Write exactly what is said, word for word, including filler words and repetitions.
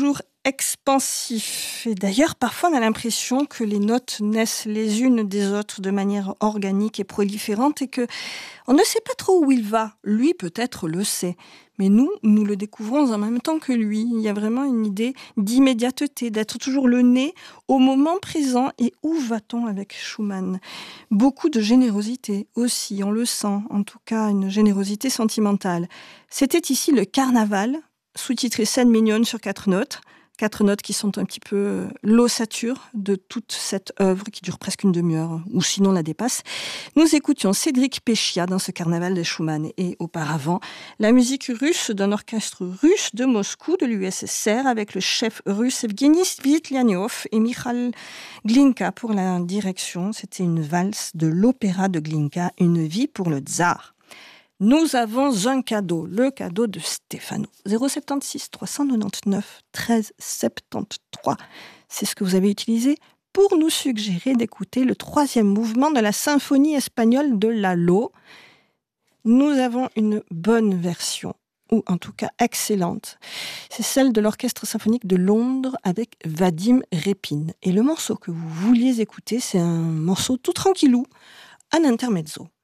toujours expansif. Et d'ailleurs, parfois, on a l'impression que les notes naissent les unes des autres de manière organique et proliférante et que on ne sait pas trop où il va. Lui, peut-être, le sait. Mais nous, nous le découvrons en même temps que lui. Il y a vraiment une idée d'immédiateté, d'être toujours le nez au moment présent. Et où va-t-on avec Schumann ? Beaucoup de générosité aussi, on le sent. En tout cas, une générosité sentimentale. C'était ici le Carnaval, sous-titré Scène mignonne sur quatre notes. Quatre notes qui sont un petit peu l'ossature de toute cette œuvre qui dure presque une demi-heure, ou sinon la dépasse. Nous écoutions Cédric Péchia dans ce carnaval de Schumann et auparavant la musique russe d'un orchestre russe de Moscou, de l'U S S R, avec le chef russe Evgeny Svitlyanov et Michal Glinka pour la direction. C'était une valse de l'opéra de Glinka, Une vie pour le tsar. Nous avons un cadeau, le cadeau de Stéphano. zéro sept six trois neuf neuf treize soixante-treize. C'est ce que vous avez utilisé pour nous suggérer d'écouter le troisième mouvement de la symphonie espagnole de Lalo. Nous avons une bonne version, ou en tout cas excellente. C'est celle de l'Orchestre symphonique de Londres avec Vadim Repin. Et le morceau que vous vouliez écouter, c'est un morceau tout tranquillou, un intermezzo.